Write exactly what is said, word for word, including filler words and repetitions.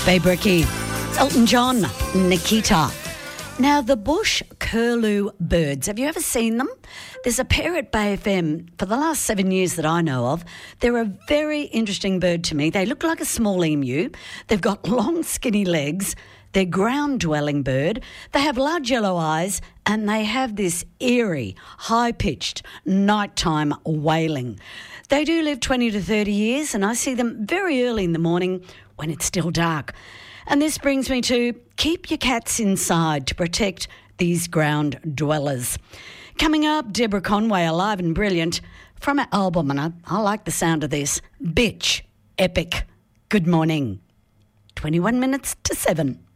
Babe Ricky, Elton John, Nikita. Now, the bush curlew birds, have you ever seen them? There's a pair at Bay F M for the last seven years that I know of. They're a very interesting bird to me. They look like a small emu. They've got long, skinny legs. They're ground-dwelling bird. They have large yellow eyes and they have this eerie, high-pitched, nighttime wailing. They do live twenty to thirty years and I see them very early in the morning when it's still dark. And this brings me to keep your cats inside to protect these ground dwellers. Coming up, Deborah Conway, alive and brilliant, from her album, and I, I like the sound of this, Bitch, Epic. Good morning. twenty-one minutes to seven.